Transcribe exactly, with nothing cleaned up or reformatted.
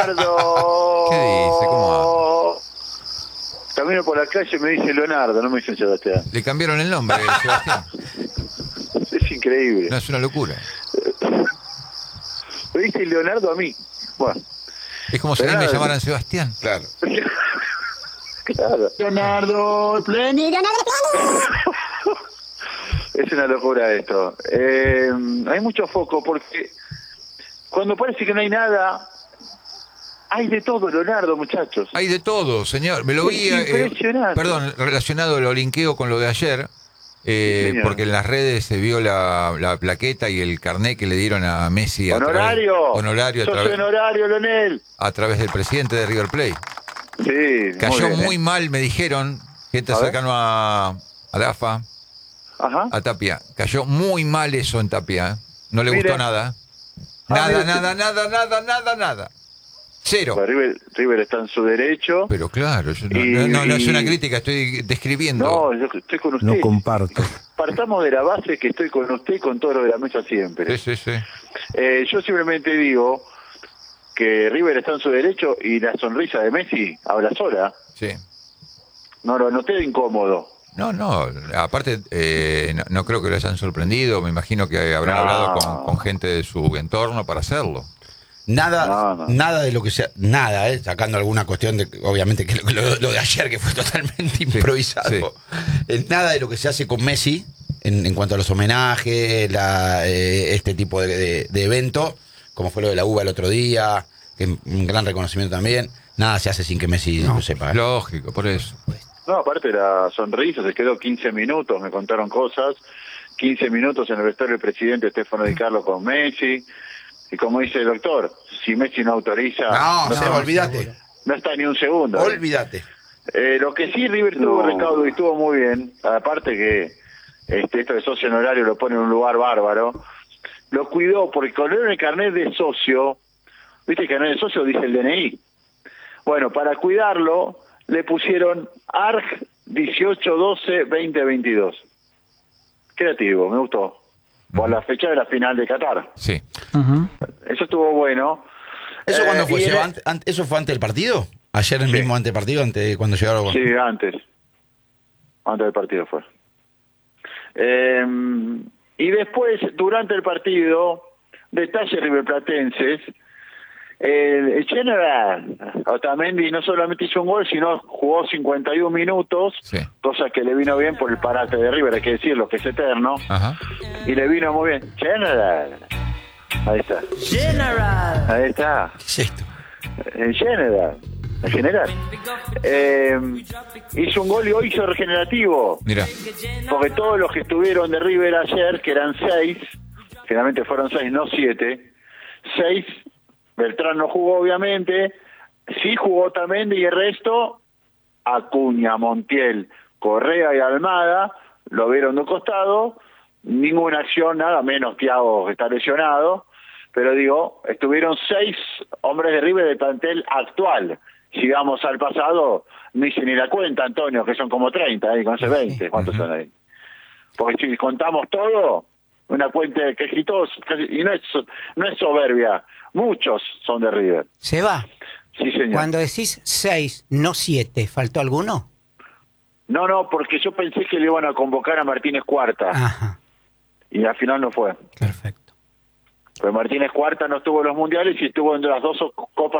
Leonardo. ¿Qué dice? ¿Cómo Camino por la calle y me dice Leonardo, no me dice Sebastián. Le cambiaron el nombre, Sebastián. Es increíble. No, es una locura. Me dice Leonardo a mí. Bueno. Es como si a mí me Leonardo. llamaran Sebastián. Claro. Claro. Leonardo Pleni, Leonardo Pleni. Es una locura esto. Eh, hay mucho foco porque cuando parece que no hay nada, hay de todo, Leonardo, muchachos. Hay de todo, señor. Me lo Es vi. eh, impresionante. perdón, relacionado, lo linkeo con lo de ayer. Eh, Sí, porque en las redes se vio la, la plaqueta y el carnet que le dieron a Messi. A Honorario. Través, honorario a Socio través, honorario, Leonel. a través del presidente de River Plate. Sí. Cayó muy, muy, bien, ¿eh? mal, me dijeron, gente A ver. cercano a, a la A F A, Ajá. a Tapia. Cayó muy mal eso en Tapia. ¿eh? No le Mire. gustó nada. Ah, Nada, mire. nada, nada, nada, nada, nada. Cero. Bueno, River, River está en su derecho. Pero claro, yo no, Y- no, no, no es una y- crítica, estoy describiendo. No, yo estoy con usted. No comparto. Partamos de la base que estoy con usted y con todo lo de la mesa siempre. Sí, sí, sí. Eh, yo simplemente digo que River está en su derecho y la sonrisa de Messi habla sola. Sí. No lo noté de incómodo. No, no, aparte eh, no, no creo que lo hayan sorprendido, me imagino que habrán No. hablado con, con gente de su entorno para hacerlo. Nada, No, no. nada de lo que sea, nada, ¿eh? Sacando alguna cuestión de, obviamente, que lo, lo- lo de ayer, que fue totalmente improvisado. sí. Eh, Nada de lo que se hace con Messi, en, en cuanto a los homenajes, la, eh, este tipo de, de, de evento, como fue lo de la uva el otro día, que es un gran reconocimiento también, nada se hace sin que Messi lo sepa. ¿eh? Lógico, por eso. No, aparte la sonrisa, se quedó quince minutos, me contaron cosas. quince minutos en el vestuario del presidente Stefano Di Carlo con Messi. Y como dice el doctor, si Messi no autoriza, No, no, no, se- olvídate, no está ni un segundo. ¿eh? olvídate. Eh, lo que sí River tuvo recaudo y estuvo muy bien, aparte que este, esto de socio honorario lo pone en un lugar bárbaro, lo cuidó porque con el carnet de socio, viste el carnet de socio dice el D N I. Bueno, para cuidarlo le pusieron A R G dieciocho doce veinte veintidós. Creativo, me gustó. Por la fecha de la final de Qatar. Sí. Ujú. Eso estuvo bueno. ¿Eso Eh, cuándo fue? y ¿Seba? en- Ante- ante- ¿Eso fue antes del partido? ¿Ayer el Sí. mismo antes del partido? Antes, cuando llegaron? Sí, antes. Antes del partido fue. Eh, y después, durante el partido, detalles riverplatenses, el, el general Otamendi no solamente hizo un gol, sino jugó cincuenta y uno minutos, Sí. cosa que le vino bien por el parate de River, hay que decirlo, que es eterno, Ajá. y le vino muy bien. General. Ahí está. General. Ahí está. ¿Qué es esto? En general, en general. Eh, hizo un gol y hoy hizo regenerativo, Mira, porque todos los que estuvieron de River ayer, que eran seis, finalmente fueron seis, no siete, seis, Beltrán no jugó obviamente, sí jugó también y el resto, Acuña, Montiel, Correa y Almada, lo vieron de un costado, ninguna acción, nada menos Thiago que está lesionado, pero digo, estuvieron seis hombres de River del plantel actual. Si vamos al pasado, ni se ni la cuenta, Antonio, que son como treinta, ahí con ese veinte, ¿cuántos son ahí? Porque si contamos todo, una cuenta que exitosa, y no es, no es soberbia, muchos son de River. Se va. Sí, señor. Cuando decís seis, no siete, ¿faltó alguno? No, no, porque yo pensé que le iban a convocar a Martínez Cuarta, Ajá, y al final no fue. perfecto. Pues Martínez Cuarta no estuvo en los mundiales y estuvo en las dos copas